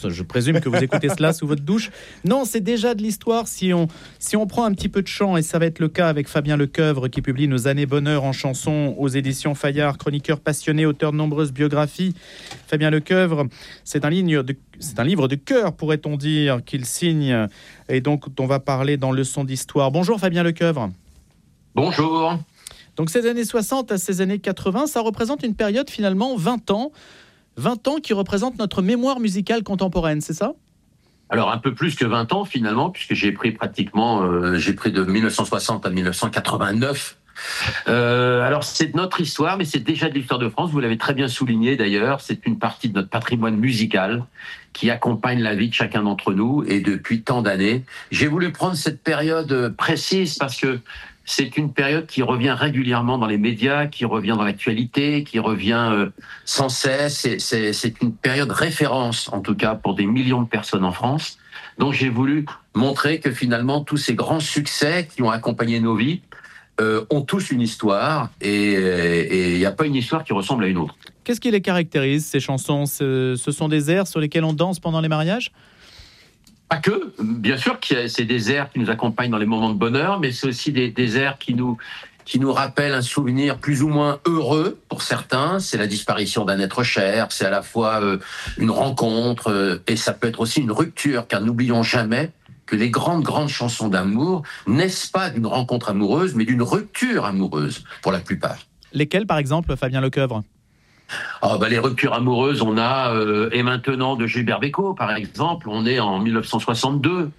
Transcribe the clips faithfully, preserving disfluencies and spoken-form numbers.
France. Je présume que vous écoutez cela sous votre douche. Non, c'est déjà de l'histoire si on, si on prend un petit peu de chant, et ça va être le cas avec Fabien Lecoeuvre qui publie Nos années bonheur en chanson aux éditions Fayard, chroniqueur passionné, auteur de nombreuses biographies. Fabien Lecoeuvre, c'est un, ligne de, c'est un livre de cœur, pourrait-on dire, qu'il signe et donc on va parler dans Leçon d'histoire. Bonjour Fabien Lecoeuvre. Bonjour. Donc ces années soixante à ces années quatre-vingts, ça représente une période finalement vingt ans, vingt ans qui représentent notre mémoire musicale contemporaine, c'est ça ? Alors un peu plus que vingt ans finalement, puisque j'ai pris pratiquement, euh, j'ai pris de dix-neuf cent soixante à dix-neuf cent quatre-vingt-neuf. Euh, alors c'est notre histoire, mais c'est déjà de l'histoire de France, vous l'avez très bien souligné d'ailleurs, c'est une partie de notre patrimoine musical qui accompagne la vie de chacun d'entre nous et depuis tant d'années. J'ai voulu prendre cette période précise parce que c'est une période qui revient régulièrement dans les médias, qui revient dans l'actualité, qui revient euh, sans cesse. C'est, c'est, c'est une période référence, en tout cas, pour des millions de personnes en France. Donc j'ai voulu montrer que finalement, tous ces grands succès qui ont accompagné nos vies euh, ont tous une histoire et il n'y a pas une histoire qui ressemble à une autre. Qu'est-ce qui les caractérise, ces chansons ? Ce, ce sont des airs sur lesquels on danse pendant les mariages ? Pas que, bien sûr que c'est des airs qui nous accompagnent dans les moments de bonheur, mais c'est aussi des, des airs qui nous, qui nous rappellent un souvenir plus ou moins heureux pour certains. C'est la disparition d'un être cher, c'est à la fois euh, une rencontre euh, et ça peut être aussi une rupture, car n'oublions jamais que les grandes, grandes chansons d'amour naissent pas d'une rencontre amoureuse, mais d'une rupture amoureuse, pour la plupart. Lesquelles, par exemple, Fabien Lecoeuvre ? Ah bah les ruptures amoureuses, on a euh, Et maintenant de Gilbert Bécaud, par exemple, on est en dix-neuf cent soixante-deux.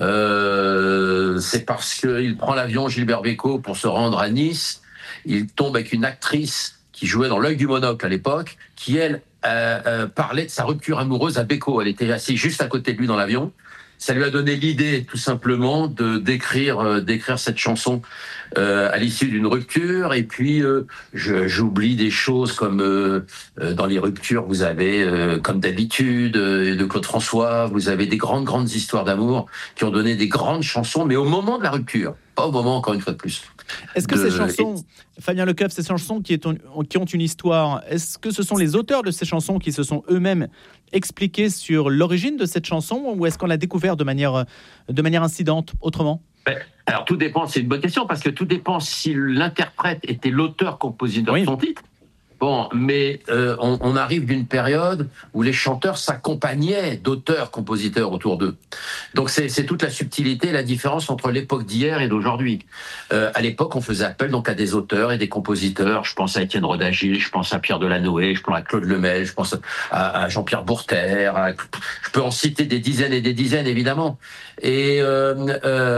Euh, c'est parce qu'il prend l'avion, Gilbert Bécaud, pour se rendre à Nice. Il tombe avec une actrice qui jouait dans L'œil du monocle à l'époque, qui elle euh, euh, parlait de sa rupture amoureuse à Bécaud. Elle était assise juste à côté de lui dans l'avion. Ça lui a donné l'idée, tout simplement, de d'écrire euh, d'écrire cette chanson euh, à l'issue d'une rupture. Et puis, euh, je, j'oublie des choses comme euh, euh, dans les ruptures, vous avez, euh, comme d'habitude, euh, de Claude François, vous avez des grandes, grandes histoires d'amour qui ont donné des grandes chansons, mais au moment de la rupture, pas au moment, encore une fois de plus. Est-ce que de... ces chansons, et... Fabien Lecoeuvre, ces chansons qui, est, qui ont une histoire, est-ce que ce sont les auteurs de ces chansons qui se sont eux-mêmes expliqués sur l'origine de cette chanson, ou est-ce qu'on l'a découvert de manière, de manière incidente, autrement ? Alors tout dépend, c'est une bonne question, parce que tout dépend si l'interprète était l'auteur-compositeur oui. de son titre. Bon, mais euh, on, on arrive d'une période où les chanteurs s'accompagnaient d'auteurs-compositeurs autour d'eux. Donc c'est, c'est toute la subtilité, la différence entre l'époque d'hier et d'aujourd'hui. Euh, à l'époque, on faisait appel donc à des auteurs et des compositeurs. Je pense à Étienne Rodagil, je pense à Pierre Delanoë, je pense à Claude Lemel, je pense à, à Jean-Pierre Bourter. À, je peux en citer des dizaines et des dizaines, évidemment. Et euh, euh,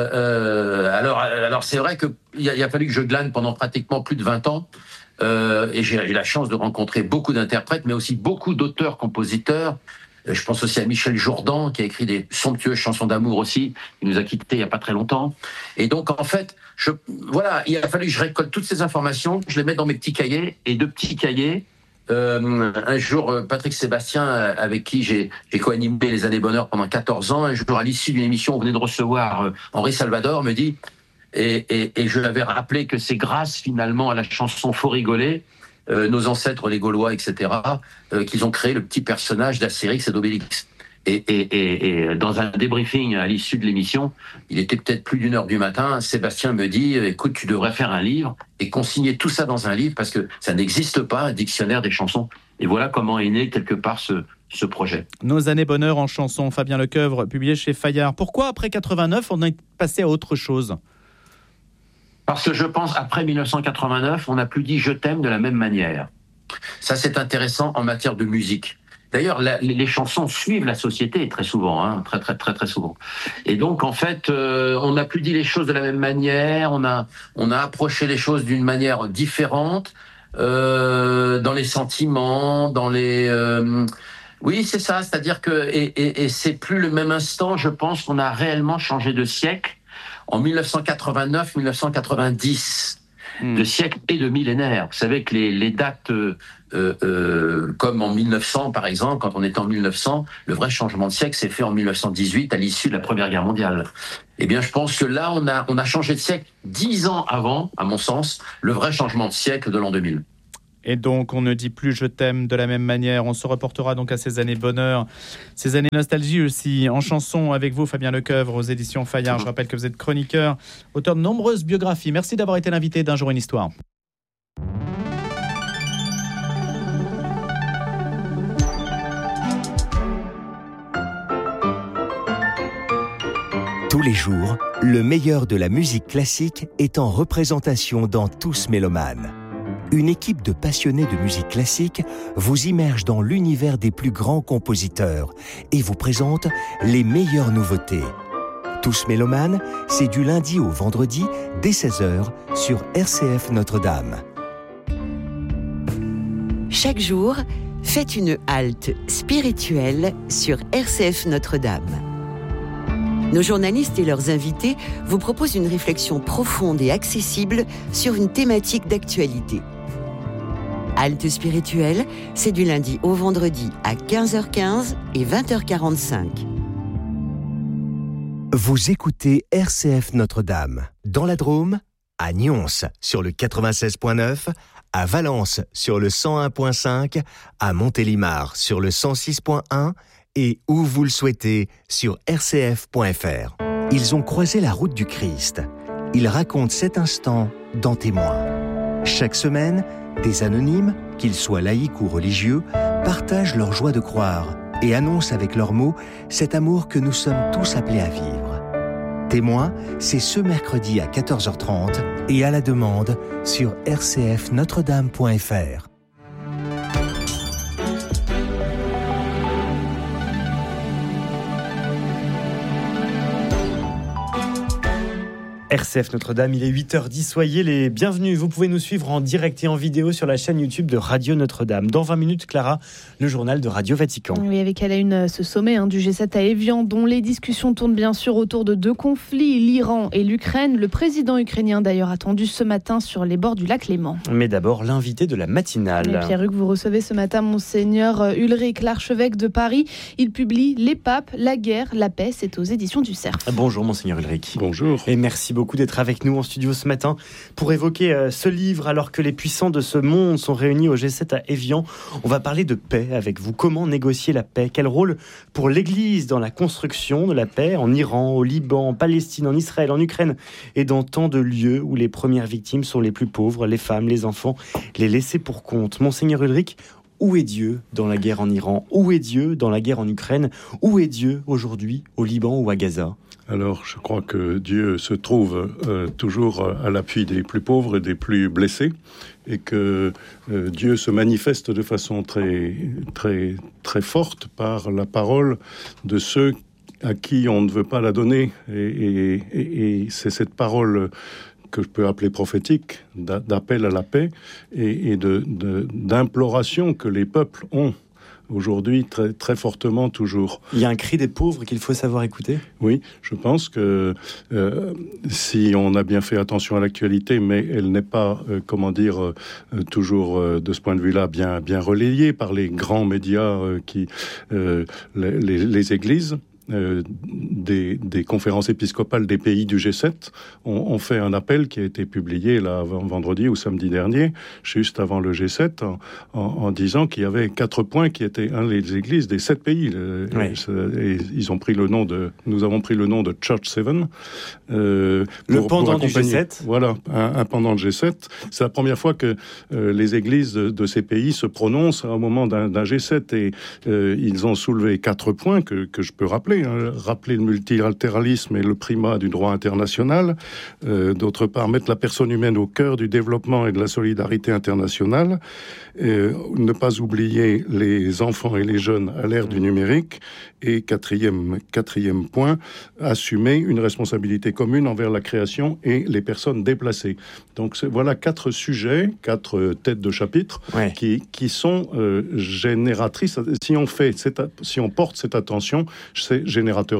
euh, alors, alors c'est vrai que il a, il a fallu que je glane pendant pratiquement plus de vingt ans. Euh, et j'ai eu la chance de rencontrer beaucoup d'interprètes, mais aussi beaucoup d'auteurs-compositeurs. Je pense aussi à Michel Jourdan, qui a écrit des somptueuses chansons d'amour aussi, qui nous a quittés il n'y a pas très longtemps. Et donc, en fait, je, voilà, il a fallu que je récolte toutes ces informations, je les mette dans mes petits cahiers, et de petits cahiers, euh, un jour, Patrick Sébastien, avec qui j'ai, j'ai co-animé Les Années Bonheur pendant quatorze ans, un jour, à l'issue d'une émission, on venait de recevoir Henri Salvador, me dit... Et, et, et je l'avais rappelé que c'est grâce finalement à la chanson Faut rigoler, euh, nos ancêtres les Gaulois, et cetera, euh, qu'ils ont créé le petit personnage d'Astérix et d'Obélix. Et, et, et, et dans un débriefing à l'issue de l'émission, il était peut-être plus d'une heure du matin, Sébastien me dit « Écoute, tu devrais faire un livre et consigner tout ça dans un livre parce que ça n'existe pas, un dictionnaire des chansons. » Et voilà comment est né quelque part ce, ce projet. Nos années bonheur en chanson, Fabien Lecoeuvre, publié chez Fayard. Pourquoi après quatre-vingt-neuf, on est passé à autre chose ? Parce que je pense, après dix-neuf cent quatre-vingt-neuf, on n'a plus dit « je t'aime » de la même manière. Ça, c'est intéressant en matière de musique. D'ailleurs, la, les, les chansons suivent la société très souvent, hein, très, très, très, très souvent. Et donc, en fait, euh, on n'a plus dit les choses de la même manière, on a, on a approché les choses d'une manière différente, euh, dans les sentiments, dans les... Euh, oui, c'est ça, c'est-à-dire que... Et, et, et c'est plus le même instant, je pense qu'on a réellement changé de siècle. En dix-neuf cent quatre-vingt-neuf dix-neuf cent quatre-vingt-dix, mmh. de siècle et de millénaire. Vous savez que les, les dates, euh, euh, comme en mille neuf cents par exemple, quand on était en mille neuf cents, le vrai changement de siècle s'est fait en mille neuf cent dix-huit à l'issue de la Première Guerre mondiale. Eh bien, je pense que là, on a, on a changé de siècle dix ans avant, à mon sens, le vrai changement de siècle de l'an deux mille. Et donc, on ne dit plus « je t'aime » de la même manière. On se reportera donc à ces années bonheur, ces années nostalgie aussi, en chanson avec vous, Fabien Lecoeuvre, aux éditions Fayard. Je rappelle que vous êtes chroniqueur, auteur de nombreuses biographies. Merci d'avoir été l'invité d'Un jour une histoire. Tous les jours, le meilleur de la musique classique est en représentation dans Tous Mélomanes. Une équipe de passionnés de musique classique vous immerge dans l'univers des plus grands compositeurs et vous présente les meilleures nouveautés. Tous Mélomanes, c'est du lundi au vendredi dès seize heures sur R C F Notre-Dame. Chaque jour, faites une halte spirituelle sur R C F Notre-Dame. Nos journalistes et leurs invités vous proposent une réflexion profonde et accessible sur une thématique d'actualité. Halte spirituelle, c'est du lundi au vendredi à quinze heures quinze et vingt heures quarante-cinq. Vous écoutez R C F Notre-Dame, dans la Drôme, à Nyons sur le quatre-vingt-seize virgule neuf, à Valence sur le cent un virgule cinq, à Montélimar sur le cent six virgule un et où vous le souhaitez sur r c f point f r. Ils ont croisé la route du Christ. Ils racontent cet instant dans Témoins. Chaque semaine, des anonymes, qu'ils soient laïcs ou religieux, partagent leur joie de croire et annoncent avec leurs mots cet amour que nous sommes tous appelés à vivre. Témoins, c'est ce mercredi à quatorze heures trente et à la demande sur r c f notre dame point f r. R C F Notre-Dame, il est huit heures dix, soyez les bienvenus. Vous pouvez nous suivre en direct et en vidéo sur la chaîne YouTube de Radio Notre-Dame. Dans vingt minutes, Clara, le journal de Radio Vatican. Oui, avec à la une ce sommet hein, du G sept à Évian, dont les discussions tournent bien sûr autour de deux conflits, l'Iran et l'Ukraine. Le président ukrainien d'ailleurs attendu ce matin sur les bords du lac Léman. Mais d'abord, l'invité de la matinale. Et Pierre-Hugues, vous recevez ce matin Monseigneur Ulrich, l'archevêque de Paris. Il publie Les papes, la guerre, la paix. C'est aux éditions du Cerf. Bonjour Monseigneur Ulrich. Bonjour. Et merci beaucoup. beaucoup d'être avec nous en studio ce matin pour évoquer euh, ce livre alors que les puissants de ce monde sont réunis au G sept à Évian. On va parler de paix avec vous. Comment négocier la paix ? Quel rôle pour l'Église dans la construction de la paix en Iran, au Liban, en Palestine, en Israël, en Ukraine et dans tant de lieux où les premières victimes sont les plus pauvres, les femmes, les enfants, les laissés pour compte. Monseigneur Ulrich, où est Dieu dans la guerre en Iran ? Où est Dieu dans la guerre en Ukraine ? Où est Dieu aujourd'hui au Liban ou à Gaza ? Alors, je crois que Dieu se trouve euh, toujours à l'appui des plus pauvres et des plus blessés, et que euh, Dieu se manifeste de façon très, très, très forte par la parole de ceux à qui on ne veut pas la donner. Et, et, et, et c'est cette parole que je peux appeler prophétique, d'appel à la paix et, et de, de, d'imploration que les peuples ont aujourd'hui très, très fortement toujours. Il y a un cri des pauvres qu'il faut savoir écouter ? Oui, je pense que euh, si on a bien fait attention à l'actualité, mais elle n'est pas, euh, comment dire, euh, toujours euh, de ce point de vue-là bien, bien relayée par les grands médias, euh, qui, euh, les, les, les églises. Euh, des, des conférences épiscopales des pays du G sept ont, ont fait un appel qui a été publié là, vendredi ou samedi dernier, juste avant le G sept, en, en, en disant qu'il y avait quatre points qui étaient hein, les églises des sept pays. Oui. Et, et ils ont pris le nom de, nous avons pris le nom de Church Seven. Euh, le pour, pendant pour du G sept. Voilà, un, un pendant de G sept. C'est la première fois que euh, les églises de, de ces pays se prononcent au moment d'un, d'un G sept, et euh, ils ont soulevé quatre points que, que je peux rappeler. Rappeler le multilatéralisme et le primat du droit international, euh, d'autre part mettre la personne humaine au cœur du développement et de la solidarité internationale, euh, ne pas oublier les enfants et les jeunes à l'ère du numérique, et quatrième, quatrième point, assumer une responsabilité commune envers la création et les personnes déplacées. Donc voilà quatre sujets, quatre têtes de chapitre, ouais. qui, qui sont euh, génératrices. Si on fait, cette, si on porte cette attention, c'est générateur de paix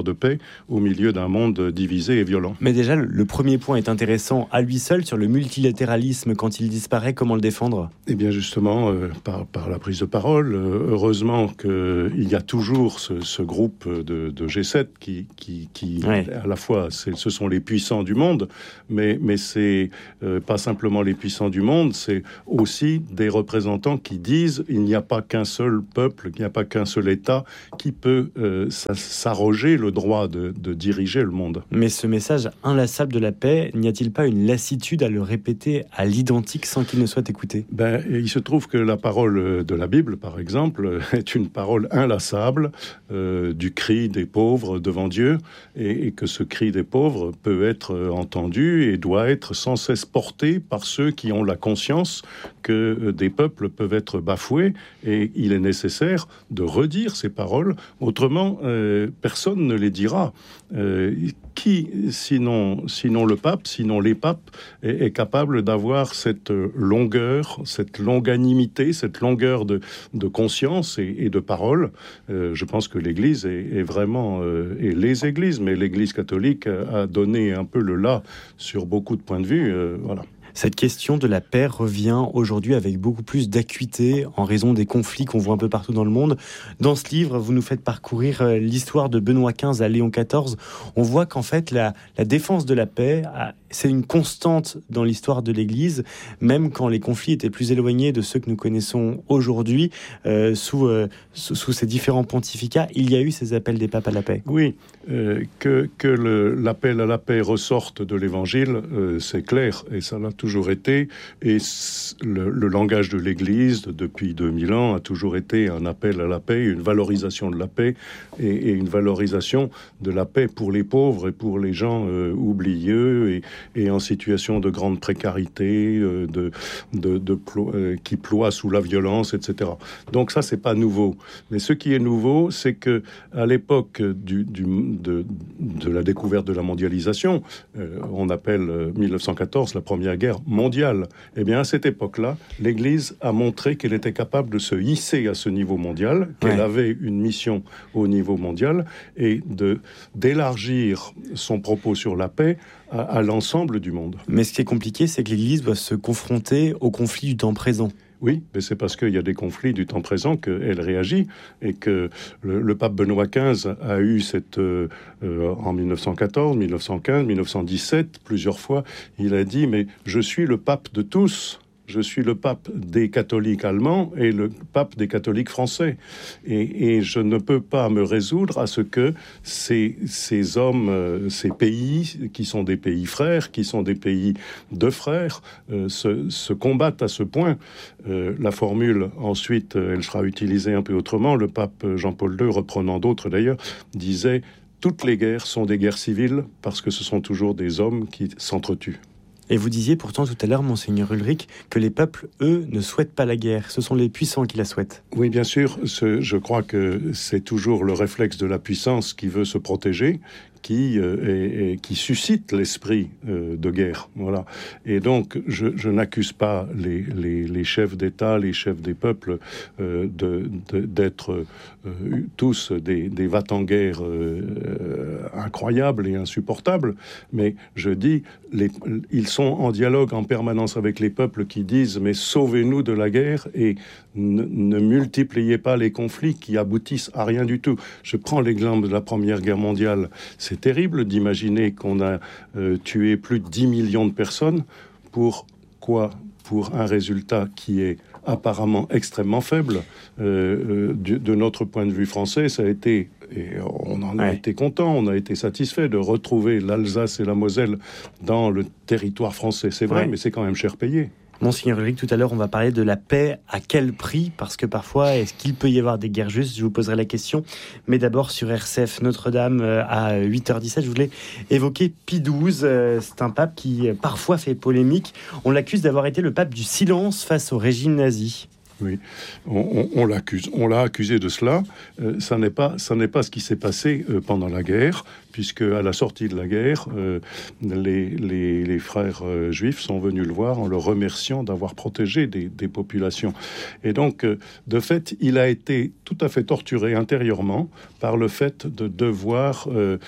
au milieu d'un monde divisé et violent. Mais déjà, le premier point est intéressant à lui seul sur le multilatéralisme. Quand il disparaît, comment le défendre ? Eh bien justement, euh, par, par la prise de parole, euh, heureusement qu'il y a toujours ce, ce groupe de, de G sept qui, qui, qui ouais. à la fois, c'est, ce sont les puissants du monde, mais, mais c'est euh, pas simplement les puissants du monde, c'est aussi des représentants qui disent il n'y a pas qu'un seul peuple, il n'y a pas qu'un seul État qui peut euh, s'arroger le droit de, de diriger le monde. Mais ce message inlassable de la paix, n'y a-t-il pas une lassitude à le répéter à l'identique sans qu'il ne soit écouté ? Ben, il se trouve que la parole de la Bible, par exemple, est une parole inlassable euh, du cri des pauvres devant Dieu, et, et que ce cri des pauvres peut être entendu et doit être sans cesse porté par ceux qui ont la conscience que des peuples peuvent être bafoués, et il est nécessaire de redire ces paroles, autrement euh, personne ne les dira. Euh, qui, sinon, sinon le pape, sinon les papes, est, est capable d'avoir cette longueur, cette longanimité, cette longueur de, de conscience et, et de parole ? euh, Je pense que l'Église est, est vraiment, euh, et les Églises, mais l'Église catholique a donné un peu le là sur beaucoup de points de vue. Euh, voilà. Cette question de la paix revient aujourd'hui avec beaucoup plus d'acuité en raison des conflits qu'on voit un peu partout dans le monde. Dans ce livre, vous nous faites parcourir l'histoire de Benoît quinze à Léon quatorze. On voit qu'en fait, la, la défense de la paix, c'est une constante dans l'histoire de l'Église, même quand les conflits étaient plus éloignés de ceux que nous connaissons aujourd'hui, euh, sous, euh, sous, sous ces différents pontificats, il y a eu ces appels des papes à la paix. Oui, euh, que, que le, l'appel à la paix ressorte de l'Évangile, euh, c'est clair, et ça l'a toujours été, et le, le langage de l'Église depuis deux mille ans a toujours été un appel à la paix, une valorisation de la paix et, et une valorisation de la paix pour les pauvres et pour les gens euh, oublieux et, et en situation de grande précarité, euh, de, de, de plo- euh, qui ploient sous la violence, et cetera. Donc ça, c'est pas nouveau. Mais ce qui est nouveau, c'est que à l'époque du, du, de, de la découverte de la mondialisation, euh, on appelle euh, mille neuf cent quatorze la première guerre mondiale. Eh bien, à cette époque-là, l'Église a montré qu'elle était capable de se hisser à ce niveau mondial, qu'elle ouais. avait une mission au niveau mondial et de, d'élargir son propos sur la paix à, à l'ensemble du monde. Mais ce qui est compliqué, c'est que l'Église doit se confronter aux conflits du temps présent. Oui, mais c'est parce qu'il y a des conflits du temps présent qu'elle réagit et que le, le pape Benoît quinze a eu cette euh, euh, en mille neuf cent quatorze, mille neuf cent quinze, mille neuf cent dix-sept, plusieurs fois, il a dit mais je suis le pape de tous. Je suis le pape des catholiques allemands et le pape des catholiques français. Et, et je ne peux pas me résoudre à ce que ces, ces hommes, euh, ces pays, qui sont des pays frères, qui sont des pays de frères, euh, se, se combattent à ce point. Euh, la formule, ensuite, elle sera utilisée un peu autrement. Le pape Jean-Paul deux, reprenant d'autres d'ailleurs, disait « Toutes les guerres sont des guerres civiles parce que ce sont toujours des hommes qui s'entretuent ». Et vous disiez pourtant tout à l'heure, Monseigneur Ulrich, que les peuples, eux, ne souhaitent pas la guerre. Ce sont les puissants qui la souhaitent. Oui, bien sûr. Ce, je crois que c'est toujours le réflexe de la puissance qui veut se protéger, qui, euh, est, est, qui suscite l'esprit euh, de guerre. Voilà. Et donc, je, je n'accuse pas les, les, les chefs d'État, les chefs des peuples euh, de, de, d'être euh, tous des, des va-t-en-guerre euh, incroyables et insupportables, mais je dis, les, ils sont en dialogue en permanence avec les peuples qui disent « mais sauvez-nous de la guerre et ne, ne multipliez pas les conflits qui aboutissent à rien du tout ». Je prends l'exemple de la Première Guerre mondiale. C'est terrible d'imaginer qu'on a euh, tué plus de dix millions de personnes. Pour quoi ? Pour un résultat qui est apparemment extrêmement faible. Euh, euh, de, de notre point de vue français, ça a été, et on en a ouais. été content, on a été satisfait de retrouver l'Alsace et la Moselle dans le territoire français. C'est vrai, ouais. mais c'est quand même cher payé. Monseigneur Ulrich, tout à l'heure, on va parler de la paix. À quel prix ? Parce que parfois, est-ce qu'il peut y avoir des guerres justes ? Je vous poserai la question. Mais d'abord, sur R C F Notre-Dame, à huit heures dix-sept, je voulais évoquer Pie douze. C'est un pape qui, parfois, fait polémique. On l'accuse d'avoir été le pape du silence face au régime nazi. Oui, on, on, on l'accuse. On l'a accusé de cela. Euh, ça n'est pas, ça n'est pas ce qui s'est passé euh, pendant la guerre, puisque à la sortie de la guerre, euh, les, les, les frères euh, juifs sont venus le voir en le remerciant d'avoir protégé des, des populations. Et donc, euh, de fait, il a été tout à fait torturé intérieurement par le fait de devoir euh,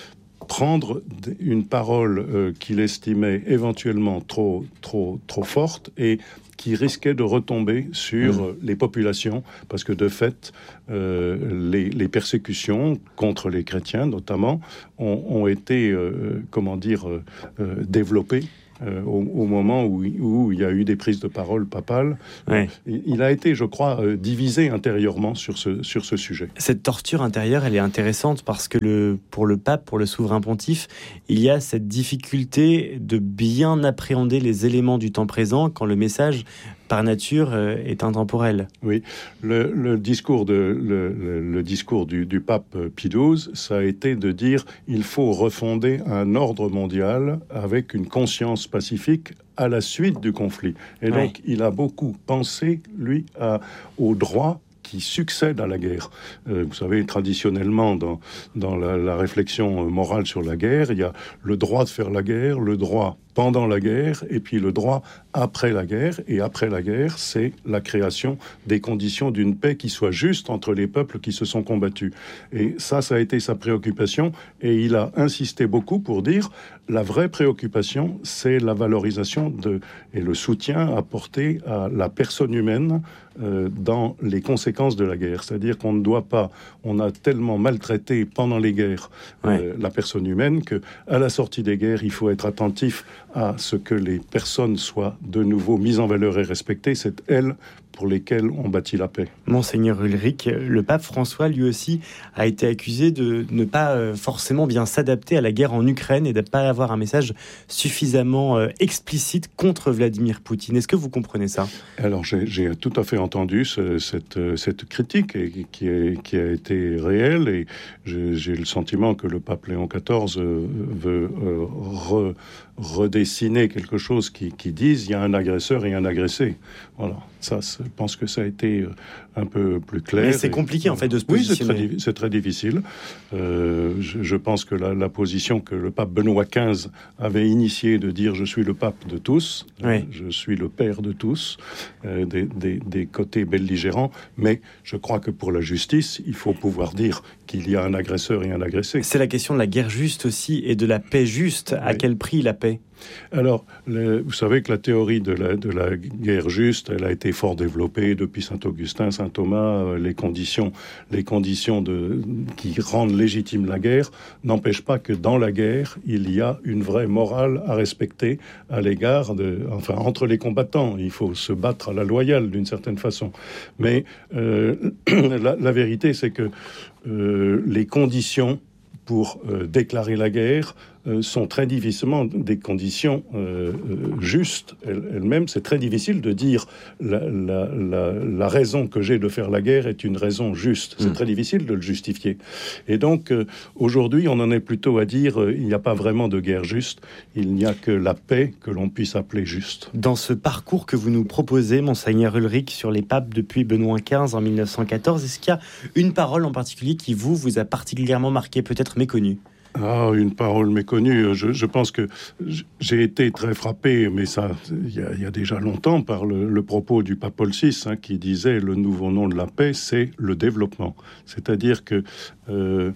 prendre une parole euh, qu'il estimait éventuellement trop, trop, trop forte et qui risquait de retomber sur mmh. les populations, parce que de fait, euh, les, les persécutions contre les chrétiens, notamment, ont, ont été, euh, comment dire, euh, euh, développées. Euh, au, au moment où, où il y a eu des prises de parole papales. Ouais. Il, il a été, je crois, euh, divisé intérieurement sur ce, sur ce sujet. Cette torture intérieure, elle est intéressante parce que le, pour le pape, pour le souverain pontife, il y a cette difficulté de bien appréhender les éléments du temps présent quand le message, par nature, euh, est intemporel. Oui, le, le discours, de, le, le, le discours du, du pape Pie douze, ça a été de dire il faut refonder un ordre mondial avec une conscience pacifique à la suite du conflit. Et oui. donc, il a beaucoup pensé, lui, à, au droit qui succède à la guerre. Euh, vous savez, traditionnellement, dans, dans la, la réflexion morale sur la guerre, il y a le droit de faire la guerre, le droit pendant la guerre, et puis le droit après la guerre. Et après la guerre, c'est la création des conditions d'une paix qui soit juste entre les peuples qui se sont combattus. Et ça, ça a été sa préoccupation. Et il a insisté beaucoup pour dire la vraie préoccupation, c'est la valorisation de, et le soutien apporté à la personne humaine euh, dans les conséquences de la guerre. C'est-à-dire qu'on ne doit pas, on a tellement maltraité pendant les guerres euh, ouais. la personne humaine que à la sortie des guerres, il faut être attentif à ce que les personnes soient de nouveau mises en valeur et respectées. C'est elles pour lesquelles on bâtit la paix. Monseigneur Ulrich, le pape François, lui aussi, a été accusé de ne pas forcément bien s'adapter à la guerre en Ukraine et de ne pas avoir un message suffisamment explicite contre Vladimir Poutine. Est-ce que vous comprenez ça ? Alors, j'ai, j'ai tout à fait entendu ce, cette, cette critique et, qui, est, qui a été réelle, et j'ai, j'ai le sentiment que le pape Léon quatorze veut euh, re, redessiner quelque chose qui, qui dise il y a un agresseur et un agressé. Voilà. Ça, je pense que ça a été un peu plus clair. Mais c'est compliqué, et, en fait, de se positionner. Oui, c'est très, c'est très difficile. Euh, je, je pense que la, la position que le pape Benoît quinze avait initiée de dire « je suis le pape de tous oui. », je suis le père de tous, euh, des, des, des côtés belligérants, mais je crois que pour la justice, il faut pouvoir dire qu'il y a un agresseur et un agressé. C'est la question de la guerre juste aussi, et de la paix juste. Oui. À quel prix la paix ? Alors, le, vous savez que la théorie de la, de la guerre juste, elle a été fort développée depuis saint Augustin, saint Thomas. Euh, les conditions, les conditions de, qui rendent légitime la guerre n'empêchent pas que dans la guerre, il y a une vraie morale à respecter à l'égard de, enfin, entre les combattants. Il faut se battre à la loyale d'une certaine façon. Mais euh, la, la vérité, c'est que euh, les conditions pour euh, déclarer la guerre euh, sont très difficilement des conditions euh, euh, justes elles-mêmes. C'est très difficile de dire la, la, la, la raison que j'ai de faire la guerre est une raison juste. C'est mmh. très difficile de le justifier. Et donc, euh, aujourd'hui, on en est plutôt à dire euh, il n'y a pas vraiment de guerre juste, il n'y a que la paix que l'on puisse appeler juste. Dans ce parcours que vous nous proposez, Monseigneur Ulrich, sur les papes depuis Benoît quinze en mille neuf cent quatorze, est-ce qu'il y a une parole en particulier qui, vous, vous a particulièrement marqué, peut-être méconnue ? Ah, une parole méconnue. Je, je pense que j'ai été très frappé, mais ça, il y, y a déjà longtemps, par le, le propos du pape Paul six, hein, qui disait le nouveau nom de la paix, c'est le développement. C'est-à-dire que euh,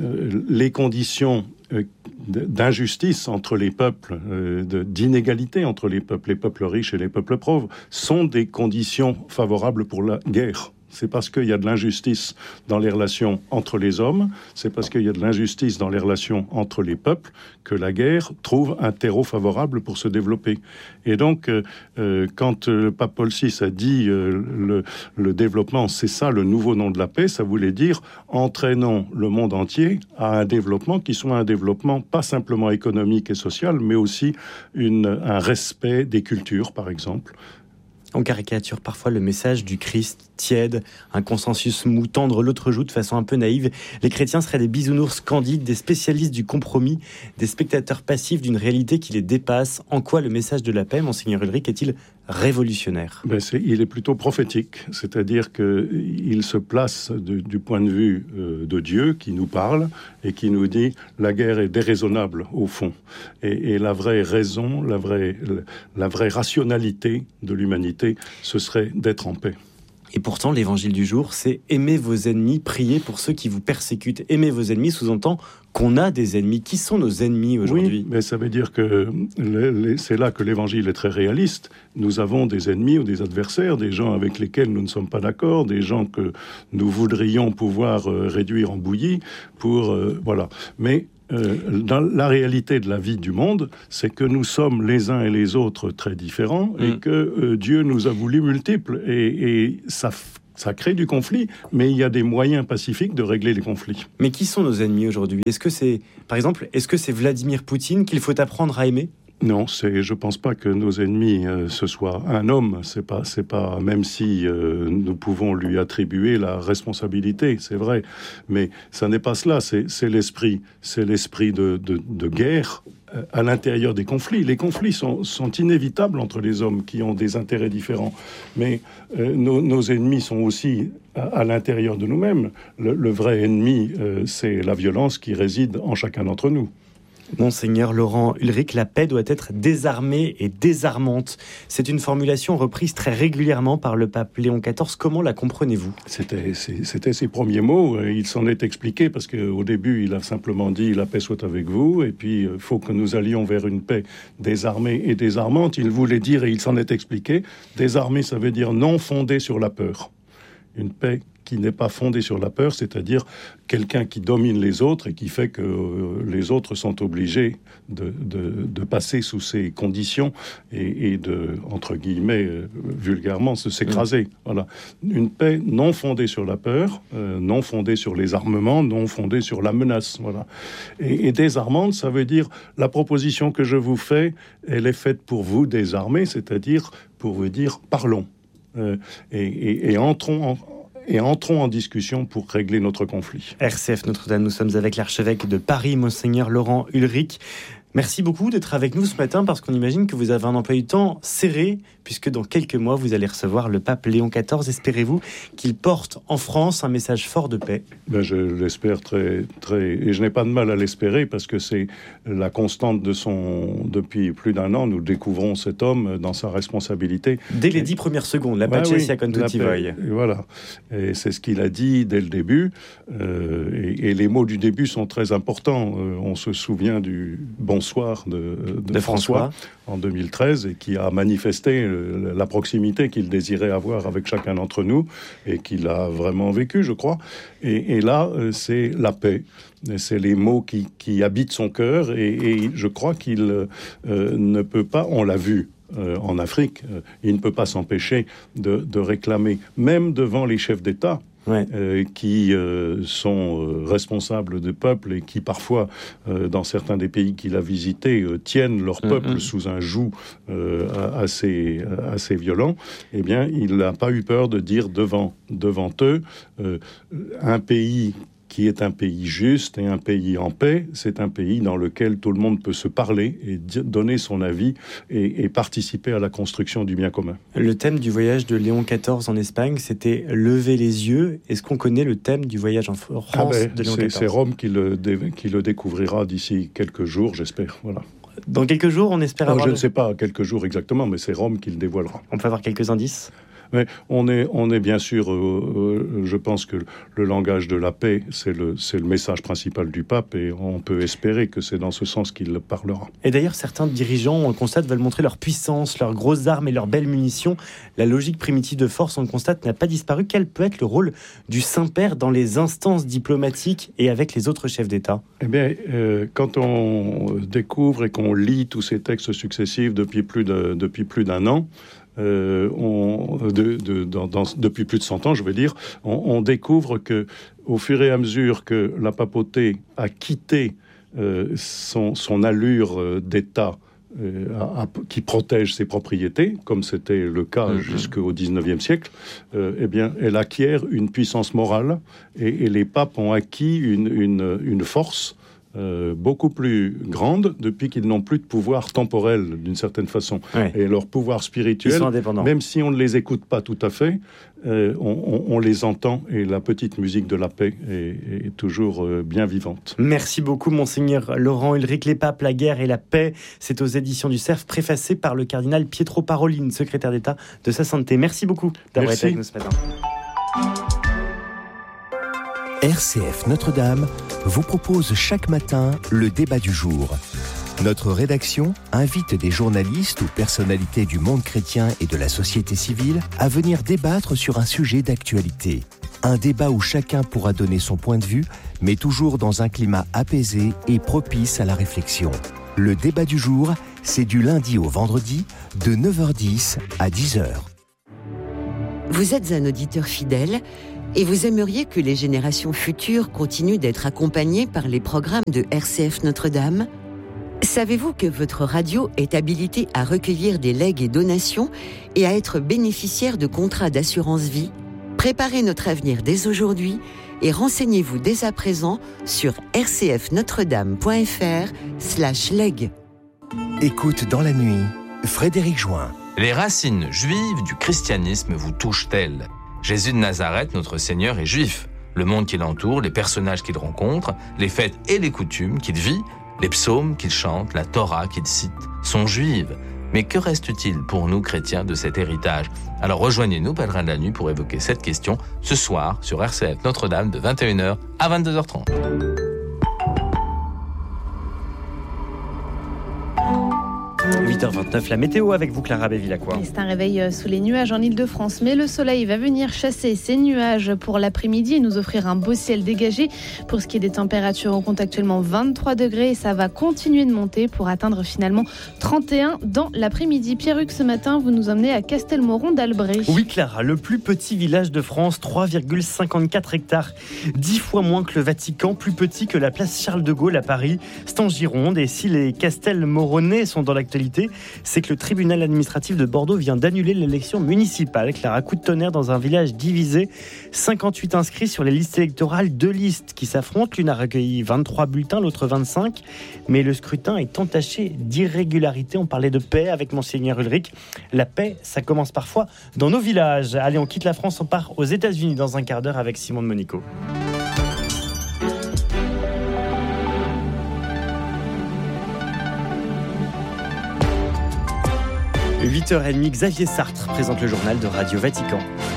les conditions d'injustice entre les peuples, euh, d'inégalité entre les peuples, les peuples riches et les peuples pauvres, sont des conditions favorables pour la guerre. C'est parce qu'il y a de l'injustice dans les relations entre les hommes, c'est parce qu'il y a de l'injustice dans les relations entre les peuples que la guerre trouve un terreau favorable pour se développer. Et donc, euh, quand le pape Paul six a dit euh, le, le développement, c'est ça le nouveau nom de la paix, ça voulait dire entraînons le monde entier à un développement qui soit un développement pas simplement économique et social, mais aussi une, un respect des cultures, par exemple. On caricature parfois le message du Christ tiède, un consensus mou, tendre l'autre joue de façon un peu naïve. Les chrétiens seraient des bisounours candides, des spécialistes du compromis, des spectateurs passifs d'une réalité qui les dépasse. En quoi le message de la paix, Monseigneur Ulrich, est-il révolutionnaire ? Ben c'est, il est plutôt prophétique, c'est-à-dire qu'il se place de, du point de vue euh, de Dieu qui nous parle et qui nous dit la guerre est déraisonnable au fond. Et, et la vraie raison, la vraie, la vraie rationalité de l'humanité, ce serait d'être en paix. Et pourtant, l'évangile du jour, c'est « aimez vos ennemis, priez pour ceux qui vous persécutent ». Aimer vos ennemis sous-entend qu'on a des ennemis. Qui sont nos ennemis aujourd'hui ? Oui, mais ça veut dire que les, les, c'est là que l'évangile est très réaliste. Nous avons des ennemis ou des adversaires, des gens avec lesquels nous ne sommes pas d'accord, des gens que nous voudrions pouvoir euh, réduire en bouillie pour... Euh, voilà. Mais... Euh, dans la réalité de la vie du monde, c'est que nous sommes les uns et les autres très différents mmh. et que euh, Dieu nous a voulu multiples et, et ça, ça crée du conflit, mais il y a des moyens pacifiques de régler les conflits. Mais qui sont nos ennemis aujourd'hui ? Est-ce que c'est, par exemple, est-ce que c'est Vladimir Poutine qu'il faut apprendre à aimer ? Non, c'est, je pense pas que nos ennemis euh, ce soit un homme. C'est pas, c'est pas, même si euh, nous pouvons lui attribuer la responsabilité, c'est vrai, mais ça n'est pas cela. C'est, c'est l'esprit, c'est l'esprit de, de, de guerre euh, à l'intérieur des conflits. Les conflits sont, sont inévitables entre les hommes qui ont des intérêts différents, mais euh, nos, nos ennemis sont aussi à, à l'intérieur de nous-mêmes. Le, le vrai ennemi, euh, c'est la violence qui réside en chacun d'entre nous. Monseigneur Laurent Ulrich, la paix doit être désarmée et désarmante. C'est une formulation reprise très régulièrement par le pape Léon quatorze. Comment la comprenez-vous ? C'était, c'était ses premiers mots. Il s'en est expliqué parce qu'au début, il a simplement dit « la paix soit avec vous » et puis il faut que nous allions vers une paix désarmée et désarmante. Il voulait dire, et il s'en est expliqué, désarmée, ça veut dire non fondée sur la peur. Une paix qui n'est pas fondée sur la peur, c'est-à-dire quelqu'un qui domine les autres et qui fait que euh, les autres sont obligés de, de, de passer sous ces conditions et, et de, entre guillemets, euh, vulgairement, se s'écraser. Mmh. Voilà. Une paix non fondée sur la peur, euh, non fondée sur les armements, non fondée sur la menace. Voilà. Et, et désarmante, ça veut dire la proposition que je vous fais, elle est faite pour vous désarmer, c'est-à-dire pour vous dire parlons euh, et, et, et entrons en et entrons en discussion pour régler notre conflit. R C F Notre-Dame, nous sommes avec l'archevêque de Paris, Monseigneur Laurent Ulrich. Merci beaucoup d'être avec nous ce matin parce qu'on imagine que vous avez un emploi du temps serré puisque dans quelques mois, vous allez recevoir le pape Léon quatorze. Espérez-vous qu'il porte en France un message fort de paix ? Ben, je l'espère très, très... Et je n'ai pas de mal à l'espérer parce que c'est la constante de son... Depuis plus d'un an, nous découvrons cet homme dans sa responsabilité. Dès les dix premières secondes, la pace sia con tutti voi. Voilà. Et c'est ce qu'il a dit dès le début. Euh, et, et les mots du début sont très importants. Euh, on se souvient du bonsoir de, de, de François, François en deux mille treize et qui a manifesté la proximité qu'il désirait avoir avec chacun d'entre nous et qu'il a vraiment vécu, je crois. Et, et là, c'est la paix. C'est les mots qui, qui habitent son cœur et, et je crois qu'il euh, ne peut pas, on l'a vu, Euh, en Afrique, euh, il ne peut pas s'empêcher de, de réclamer, même devant les chefs d'État, ouais. euh, qui euh, sont euh, responsables de peuples et qui parfois, euh, dans certains des pays qu'il a visités, euh, tiennent leur peuple mm-hmm. sous un joug euh, assez, assez violent, eh bien, il n'a pas eu peur de dire devant, devant eux, euh, un pays qui est un pays juste et un pays en paix, c'est un pays dans lequel tout le monde peut se parler et donner son avis et, et participer à la construction du bien commun. Le thème du voyage de Léon quatorze en Espagne, c'était « Lever les yeux ». Est-ce qu'on connaît le thème du voyage en France ah ben, de Léon c'est, quatorze ? C'est Rome qui le, dé, qui le découvrira d'ici quelques jours, j'espère. Voilà. Dans quelques jours, on espère Alors, avoir... Je le... ne sais pas quelques jours exactement, mais c'est Rome qui le dévoilera. On peut avoir quelques indices ? Mais on est, on est bien sûr, euh, je pense que le langage de la paix, c'est le, c'est le message principal du pape et on peut espérer que c'est dans ce sens qu'il parlera. Et d'ailleurs, certains dirigeants, on le constate, veulent montrer leur puissance, leurs grosses armes et leurs belles munitions. La logique primitive de force, on le constate, n'a pas disparu. Quel peut être le rôle du Saint-Père dans les instances diplomatiques et avec les autres chefs d'État ? Eh bien, euh, quand on découvre et qu'on lit tous ces textes successifs depuis plus, de, depuis plus d'un an, Euh, on, de, de, dans, dans, depuis plus de cent ans, je veux dire, on, on découvre que, au fur et à mesure que la papauté a quitté euh, son, son allure d'État euh, à, à, qui protège ses propriétés, comme c'était le cas mmh. jusqu'au dix-neuvième siècle, euh, eh bien, elle acquiert une puissance morale et, et les papes ont acquis une, une, une force euh, beaucoup plus grande depuis qu'ils n'ont plus de pouvoir temporel, d'une certaine façon. Ouais. Et leur pouvoir spirituel, même si on ne les écoute pas tout à fait, euh, on, on, on les entend, et la petite musique de la paix est, est toujours euh, bien vivante. Merci beaucoup, Monseigneur Laurent Ulrich. Les papes, la guerre et la paix, c'est aux éditions du Cerf, préfacé par le cardinal Pietro Parolin, secrétaire d'État de sa santé. Merci beaucoup d'avoir Merci. été avec nous ce matin. R C F Notre-Dame vous propose chaque matin le débat du jour. Notre rédaction invite des journalistes ou personnalités du monde chrétien et de la société civile à venir débattre sur un sujet d'actualité. Un débat où chacun pourra donner son point de vue, mais toujours dans un climat apaisé et propice à la réflexion. Le débat du jour, c'est du lundi au vendredi, de neuf heures dix à dix heures. Vous êtes un auditeur fidèle et vous aimeriez que les générations futures continuent d'être accompagnées par les programmes de R C F Notre-Dame ? Savez-vous que votre radio est habilitée à recueillir des legs et donations et à être bénéficiaire de contrats d'assurance vie ? Préparez notre avenir dès aujourd'hui et renseignez-vous dès à présent sur r c f notre dame point f r slash leg. Écoute dans la nuit, Frédéric Join. Les racines juives du christianisme vous touchent-elles ? Jésus de Nazareth, notre Seigneur, est juif. Le monde qui l'entoure, les personnages qu'il rencontre, les fêtes et les coutumes qu'il vit, les psaumes qu'il chante, la Torah qu'il cite, sont juives. Mais que reste-t-il pour nous chrétiens de cet héritage ? Alors rejoignez-nous, pèlerins de la nuit, pour évoquer cette question ce soir sur R C F Notre-Dame de vingt et une heures à vingt-deux heures trente. huit heures vingt-neuf, la météo avec vous, Clara Bévilacqua. C'est un réveil sous les nuages en Ile-de-France, mais le soleil va venir chasser ces nuages pour l'après-midi et nous offrir un beau ciel dégagé. Pour ce qui est des températures, on compte actuellement vingt-trois degrés et ça va continuer de monter pour atteindre finalement trente et un dans l'après-midi. Pierre-Hugues, ce matin, vous nous emmenez à Castelmoron d'Albret. Oui, Clara, le plus petit village de France, trois virgule cinquante-quatre hectares, dix fois moins que le Vatican, plus petit que la place Charles de Gaulle à Paris. C'est en Gironde, et si les Castelmoronais sont dans l'actualité, c'est que le tribunal administratif de Bordeaux vient d'annuler l'élection municipale. Clara, coup de tonnerre dans un village divisé. cinquante-huit inscrits sur les listes électorales, deux listes qui s'affrontent. L'une a recueilli vingt-trois bulletins, l'autre vingt-cinq. Mais le scrutin est entaché d'irrégularité. On parlait de paix avec Monseigneur Ulrich. La paix, ça commence parfois dans nos villages. Allez, on quitte la France, on part aux États-Unis dans un quart d'heure avec Simon de Monico. huit heures trente, Xavier Sartre présente le journal de Radio Vatican.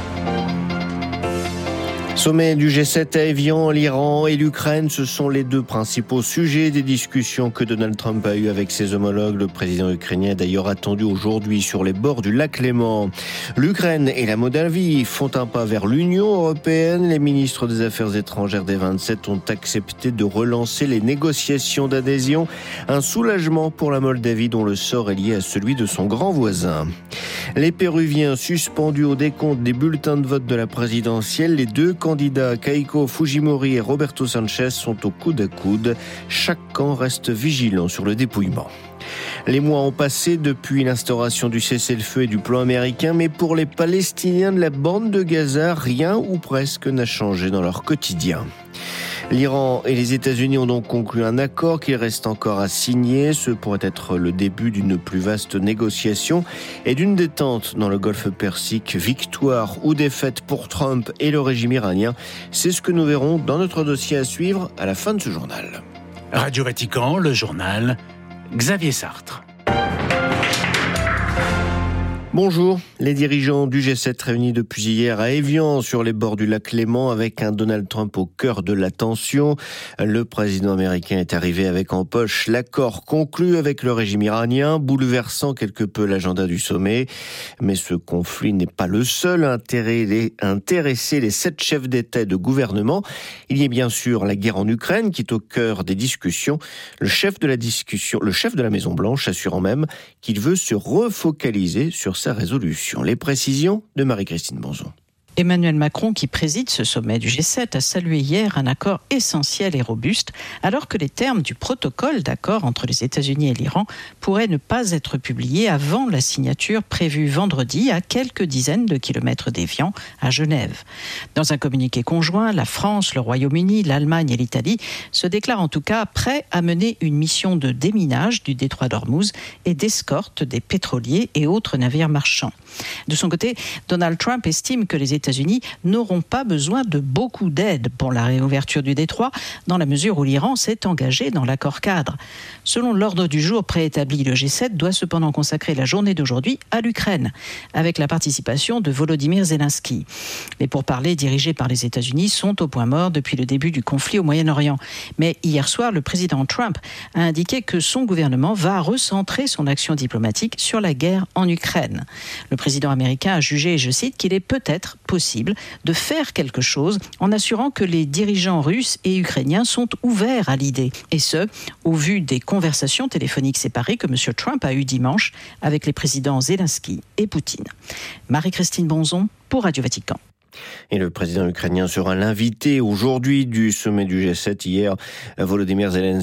Sommet du G sept à Évian, l'Iran et l'Ukraine, ce sont les deux principaux sujets des discussions que Donald Trump a eues avec ses homologues. Le président ukrainien est d'ailleurs attendu aujourd'hui sur les bords du lac Léman. L'Ukraine et la Moldavie font un pas vers l'Union européenne. Les ministres des Affaires étrangères des vingt-sept ont accepté de relancer les négociations d'adhésion. Un soulagement pour la Moldavie dont le sort est lié à celui de son grand voisin. Les Péruviens suspendus au décompte des bulletins de vote de la présidentielle. Les deux candidats Keiko Fujimori et Roberto Sanchez sont au coude à coude. Chaque camp reste vigilant sur le dépouillement. Les mois ont passé depuis l'instauration du cessez-le-feu et du plan américain, mais pour les Palestiniens de la bande de Gaza, rien ou presque n'a changé dans leur quotidien. L'Iran et les États-Unis ont donc conclu un accord qu'il reste encore à signer. Ce pourrait être le début d'une plus vaste négociation et d'une détente dans le Golfe Persique. Victoire ou défaite pour Trump et le régime iranien, c'est ce que nous verrons dans notre dossier à suivre à la fin de ce journal. Radio Vatican, le journal, Xavier Sartre. Bonjour, les dirigeants du G sept réunis depuis hier à Évian sur les bords du lac Léman avec un Donald Trump au cœur de l'attention. Le président américain est arrivé avec en poche l'accord conclu avec le régime iranien, bouleversant quelque peu l'agenda du sommet. Mais ce conflit n'est pas le seul à intéresser les sept chefs d'État et de gouvernement. Il y a bien sûr la guerre en Ukraine qui est au cœur des discussions. Le chef de la discussion, le chef de la Maison-Blanche assurant même qu'il veut se refocaliser sur sa résolution. Les précisions de Marie-Christine Bonzon. Emmanuel Macron, qui préside ce sommet du G sept, a salué hier un accord essentiel et robuste, alors que les termes du protocole d'accord entre les États-Unis et l'Iran pourraient ne pas être publiés avant la signature prévue vendredi à quelques dizaines de kilomètres d'Évian, à Genève. Dans un communiqué conjoint, la France, le Royaume-Uni, l'Allemagne et l'Italie se déclarent en tout cas prêts à mener une mission de déminage du détroit d'Ormuz et d'escorte des pétroliers et autres navires marchands. De son côté, Donald Trump estime que les États-Unis n'auront pas besoin de beaucoup d'aide pour la réouverture du détroit, dans la mesure où l'Iran s'est engagé dans l'accord cadre. Selon l'ordre du jour préétabli, le G sept doit cependant consacrer la journée d'aujourd'hui à l'Ukraine, avec la participation de Volodymyr Zelensky. Les pourparlers dirigés par les États-Unis sont au point mort depuis le début du conflit au Moyen-Orient. Mais hier soir, le président Trump a indiqué que son gouvernement va recentrer son action diplomatique sur la guerre en Ukraine. Le président américain a jugé, je cite, qu'il est peut-être possible de faire quelque chose en assurant que les dirigeants russes et ukrainiens sont ouverts à l'idée. Et ce, au vu des conversations téléphoniques séparées que M. Trump a eues dimanche avec les présidents Zelensky et Poutine. Marie-Christine Bonzon pour Radio Vatican. Et le président ukrainien sera l'invité aujourd'hui du sommet du G sept. Hier, Volodymyr Zelensky